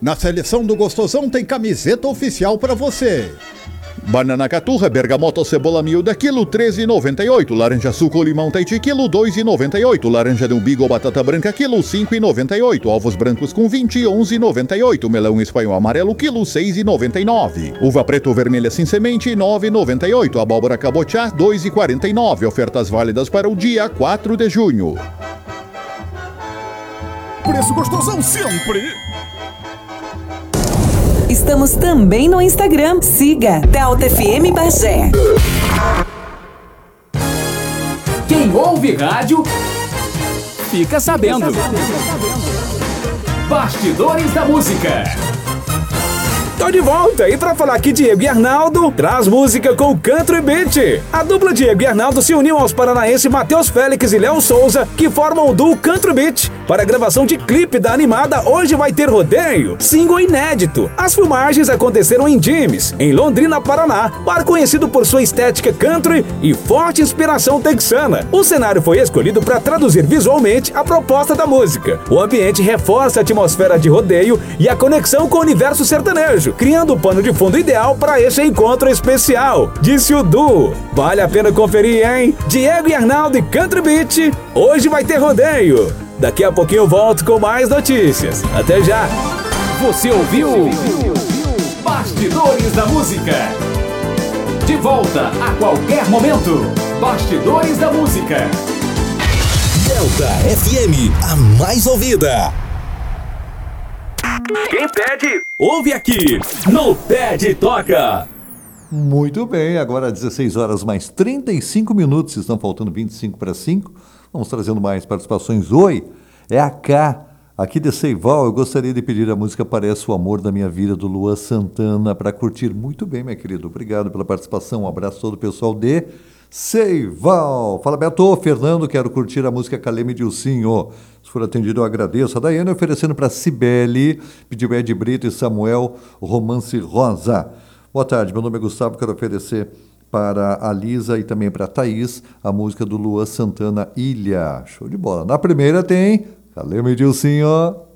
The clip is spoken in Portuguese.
Na seleção do Gostosão tem camiseta oficial pra você. Banana caturra, bergamota ou cebola miúda, quilo 13,98. Laranja suco ou limão Tahiti, quilo 2,98. Laranja de umbigo ou batata branca, quilo 5,98. Ovos brancos com 20, 11,98. Melão espanhol amarelo, quilo 6,99. Uva preta ou vermelha sem semente, 9,98. Abóbora cabotiá, 2,49. Ofertas válidas para o dia 4 de junho. Preço Gostosão sempre! Estamos também no Instagram. Siga Delta FM Bagé. Quem ouve rádio, fica sabendo. Bastidores da Música. Tô de volta e pra falar que Diego e Arnaldo traz música com o Country Beat. A dupla Diego e Arnaldo se uniu aos paranaenses Matheus Félix e Léo Souza, que formam o duo Country Beat. Para a gravação de clipe da animada Hoje Vai Ter Rodeio, single inédito. As filmagens aconteceram em Dimes, em Londrina, Paraná, bar conhecido por sua estética country e forte inspiração texana. O cenário foi escolhido para traduzir visualmente a proposta da música. O ambiente reforça a atmosfera de rodeio e a conexão com o universo sertanejo, criando o pano de fundo ideal para esse encontro especial, disse o duo. Vale a pena conferir, hein? Diego e Arnaldo e Country Beat, Hoje Vai Ter Rodeio. Daqui a pouquinho eu volto com mais notícias. Até já! Você ouviu? Bastidores da Música. De volta a qualquer momento. Bastidores da Música. Delta FM, a mais ouvida. Quem pede, ouve aqui no Pede Toca. Muito bem, agora 16 horas mais 35 minutos, estão faltando 25 para 5. Vamos trazendo mais participações. Oi, é a K, aqui de Seival. Eu gostaria de pedir a música Parece o Amor da Minha Vida, do Luan Santana, para curtir. Muito bem, minha querida, obrigado pela participação. Um abraço a todo o pessoal de Seival. Fala, Beto. Fernando, quero curtir a música Caleme Dilcinho. Se for atendido, eu agradeço. A Daiane oferecendo para Cibele, pediu Ed Brito e Samuel, Romance Rosa. Boa tarde, meu nome é Gustavo, quero oferecer para a Lisa e também para a Thaís a música do Luan Santana, Ilha. Show de bola. Na primeira tem Caleme Dilcinho.